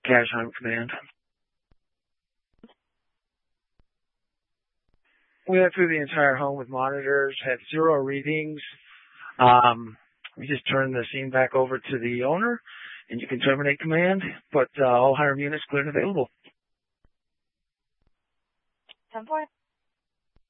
Cash home command. We went through the entire home with monitors, had 0 readings. We just turned the scene back over to the owner, and you can terminate command, but all Hiram units cleared and available. 10-4.